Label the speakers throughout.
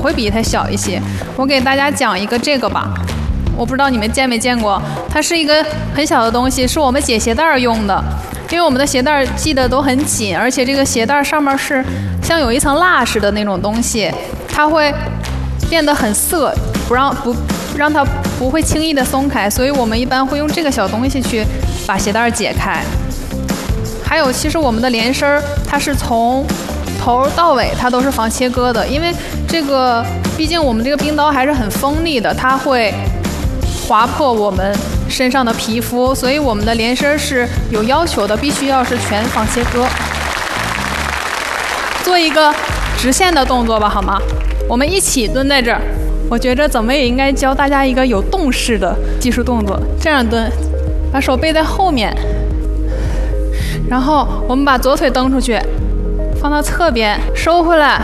Speaker 1: 会比它小一些。我给大家讲一个这个吧，我不知道你们见没见过，它是一个很小的东西，是我们解鞋带用的。因为我们的鞋带系得都很紧，而且这个鞋带上面是像有一层蜡似的那种东西，它会变得很涩，不让它不会轻易的松开，所以我们一般会用这个小东西去把鞋带解开。还有，其实我们的连身它是从头到尾它都是防切割的，因为这个毕竟我们这个冰刀还是很锋利的，它会划破我们身上的皮肤，所以我们的连身是有要求的，必须要是全防切割。做一个直线的动作吧，好吗？我们一起蹲在这儿。我觉着怎么也应该教大家一个有动势的技术动作。这样蹲，把手背在后面，然后我们把左腿蹬出去，放到侧边，收回来，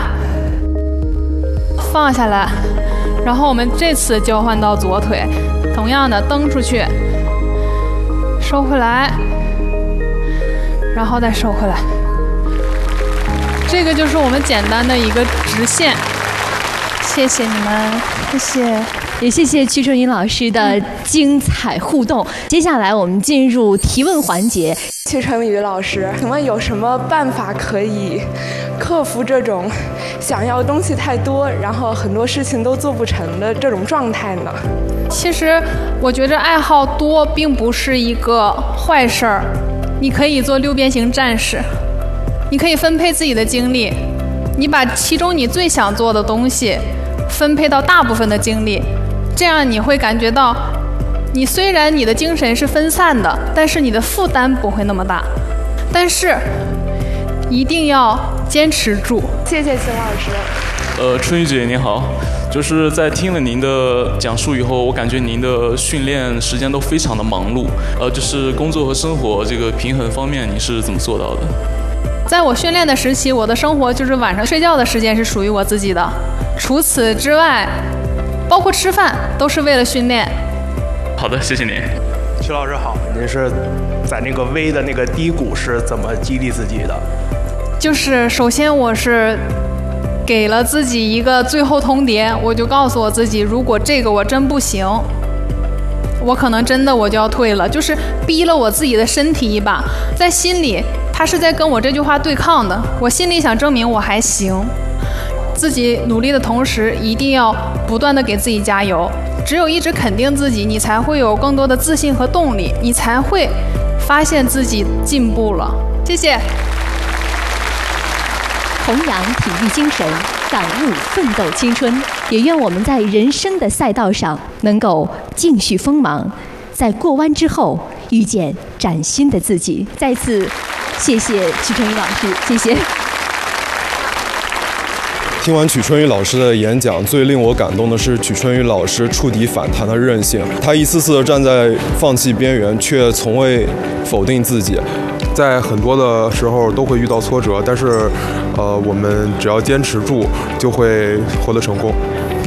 Speaker 1: 放下来，然后我们这次交换到左腿，同样的蹬出去，收回来，然后再收回来。这个就是我们简单的一个直线。谢谢你们，谢谢，
Speaker 2: 也谢谢曲春雨老师的精彩互动。接下来我们进入提问环节。
Speaker 3: 曲春雨老师，请问有什么办法可以克服这种想要东西太多，然后很多事情都做不成的这种状态呢？
Speaker 1: 其实我觉着爱好多并不是一个坏事儿，你可以做六边形战士，你可以分配自己的精力，你把其中你最想做的东西分配到大部分的精力，这样你会感觉到你虽然你的精神是分散的，但是你的负担不会那么大，但是一定要坚持住。
Speaker 3: 谢谢秦老师。
Speaker 4: 春雨姐您好，就是在听了您的讲述以后，我感觉您的训练时间都非常的忙碌，就是工作和生活这个平衡方面，你是怎么做到的？
Speaker 1: 在我训练的时期，我的生活就是晚上睡觉的时间是属于我自己的，除此之外，包括吃饭都是为了训练。
Speaker 4: 好的，谢谢您。
Speaker 5: 曲老师好，您是在那个微的那个低谷是怎么激励自己的？
Speaker 1: 就是首先我是给了自己一个最后通牒，我就告诉我自己，如果这个我真不行，我可能真的我就要退了，就是逼了我自己的身体一把，在心里他是在跟我这句话对抗的，我心里想证明我还行。自己努力的同时，一定要不断的给自己加油，只有一直肯定自己，你才会有更多的自信和动力，你才会发现自己进步了。谢谢。
Speaker 2: 弘扬体育精神，感悟奋斗青春，也愿我们在人生的赛道上能够继续锋芒，在过弯之后遇见崭新的自己。再次谢谢曲春雨老师，谢谢。
Speaker 6: 听完曲春雨老师的演讲，最令我感动的是曲春雨老师触底反弹的韧性。他一次次的站在放弃边缘，却从未否定自己。
Speaker 7: 在很多的时候都会遇到挫折，但是我们只要坚持住，就会获得成功。